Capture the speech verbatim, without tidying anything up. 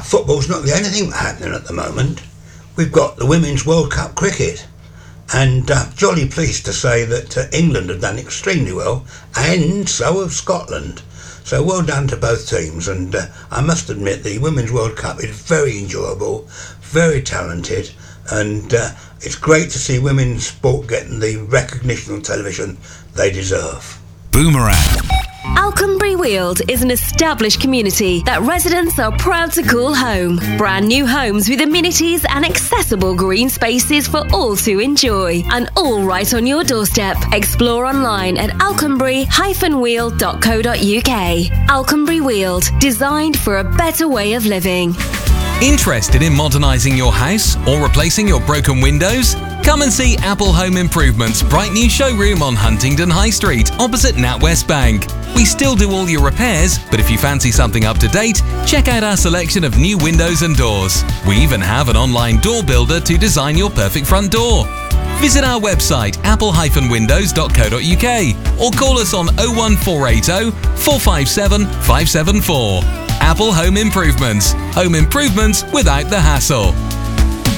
football's not the only thing happening at the moment. We've got the Women's World Cup cricket, and uh, jolly pleased to say that uh, England have done extremely well, and so have Scotland. So well done to both teams, and uh, I must admit the Women's World Cup is very enjoyable, very talented, and uh, it's great to see women's sport getting the recognition on television they deserve. Boomerang. Alconbury Weald is an established community that residents are proud to call home. Brand new homes with amenities and accessible green spaces for all to enjoy, and all right on your doorstep. Explore online at alconbury dash weald dot co dot uk. Alconbury Weald, designed for a better way of living. Interested in modernising your house or replacing your broken windows? Come and see Apple Home Improvements' bright new showroom on Huntingdon High Street, opposite NatWest Bank. We still do all your repairs, but if you fancy something up to date, check out our selection of new windows and doors. We even have an online door builder to design your perfect front door. Visit our website apple dash windows dot co dot uk or call us on oh one four eight oh, four five seven, five seven four. Apple Home Improvements. Home improvements without the hassle.